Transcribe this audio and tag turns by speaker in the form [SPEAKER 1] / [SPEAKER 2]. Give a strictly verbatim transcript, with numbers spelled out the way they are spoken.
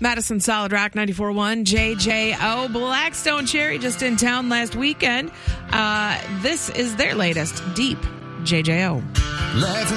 [SPEAKER 1] Madison Solid Rock ninety-four point one, J J O. Blackstone Cherry just in town last weekend. Uh, this is their latest, Deep, J J O.